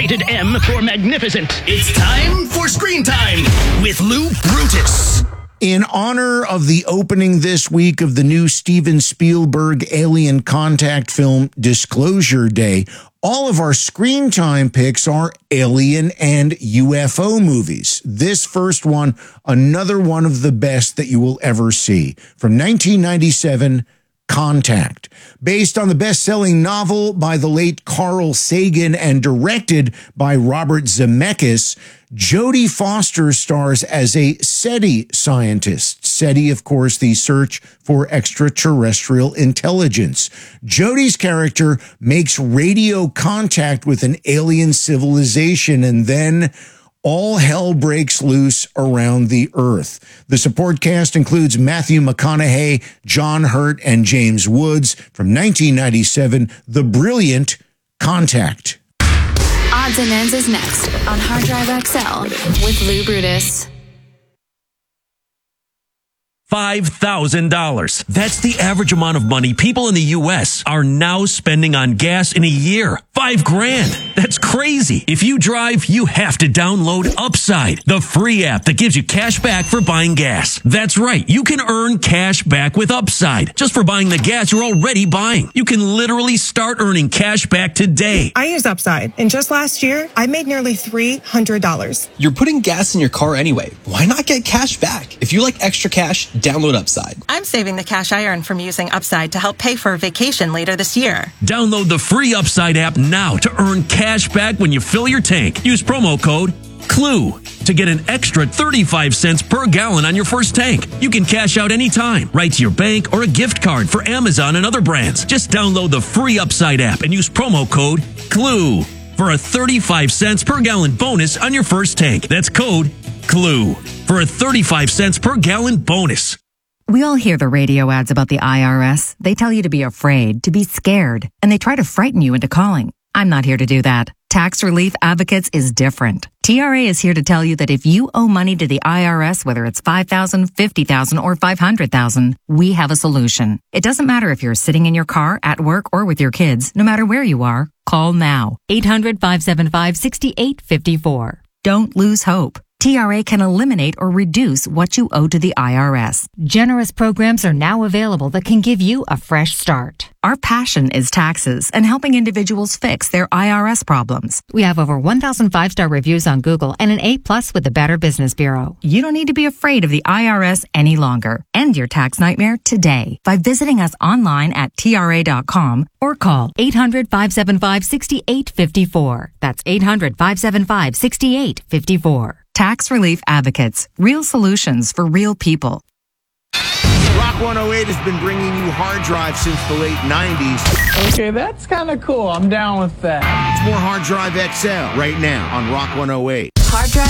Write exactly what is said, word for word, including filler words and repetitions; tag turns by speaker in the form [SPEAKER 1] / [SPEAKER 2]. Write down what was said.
[SPEAKER 1] Rated M for magnificent.
[SPEAKER 2] It's time for Screen Time with Lou Brutus.
[SPEAKER 3] In honor of the opening this week of the new Steven Spielberg Alien Contact film Disclosure Day, all of our Screen Time picks are alien and U F O movies. This first one, another one of the best that you will ever see. From nineteen ninety-seven, Contact. Based on the best-selling novel by the late Carl Sagan and directed by Robert Zemeckis, Jodie Foster stars as a SETI scientist. SETI, of course, the search for extraterrestrial intelligence. Jodie's character makes radio contact with an alien civilization, and then all hell breaks loose around the Earth. The support cast includes Matthew McConaughey, John Hurt, and James Woods. From nineteen ninety-seven, the brilliant Contact.
[SPEAKER 4] Odds and Ends is next on Hard Drive X L with Lou Brutus.
[SPEAKER 5] five thousand dollars. That's the average amount of money people in the U S are now spending on gas in a year. Five grand. That's crazy. If you drive, you have to download Upside, the free app that gives you cash back for buying gas. That's right. You can earn cash back with Upside just for buying the gas you're already buying. You can literally start earning cash back today.
[SPEAKER 6] I use Upside, and just last year, I made nearly three hundred dollars.
[SPEAKER 7] You're putting gas in your car anyway. Why not get cash back? If you like extra cash, download Upside.
[SPEAKER 8] I'm saving the cash I earn from using Upside to help pay for a vacation later this year.
[SPEAKER 5] Download the free Upside app now to earn cash back when you fill your tank. Use promo code CLUE to get an extra thirty-five cents per gallon on your first tank. You can cash out anytime, right to your bank or a gift card for Amazon and other brands. Just download the free Upside app and use promo code CLUE for a thirty-five cents per gallon bonus on your first tank. That's code CLUE for a thirty-five cents per gallon bonus.
[SPEAKER 9] We all hear the radio ads about the I R S. They tell you to be afraid, to be scared, and they try to frighten you into calling. I'm not here to do that. Tax Relief Advocates is different. T R A is here to tell you that if you owe money to the I R S, whether it's five thousand dollars, fifty thousand dollars, or five hundred thousand dollars, we have a solution. It doesn't matter if you're sitting in your car, at work, or with your kids. No matter where you are, call now. eight hundred, five seven five, six eight five four. Don't lose hope. T R A can eliminate or reduce what you owe to the I R S.
[SPEAKER 10] Generous programs are now available that can give you a fresh start.
[SPEAKER 9] Our passion is taxes and helping individuals fix their I R S problems.
[SPEAKER 10] We have over one thousand five-star reviews on Google and an A plus with the Better Business Bureau.
[SPEAKER 9] You don't need to be afraid of the I R S any longer. End your tax nightmare today by visiting us online at T R A dot com or call
[SPEAKER 10] eight hundred, five seven five, six eight five four. That's eight hundred, five seven five, six eight five four.
[SPEAKER 9] Tax Relief Advocates. Real solutions for real people.
[SPEAKER 3] Rock one oh eight has been bringing you Hard Drive since the late nineties.
[SPEAKER 11] Okay, that's kind of cool. I'm down with that.
[SPEAKER 3] It's more Hard Drive X L right now on Rock one oh eight.
[SPEAKER 4] Hard Drive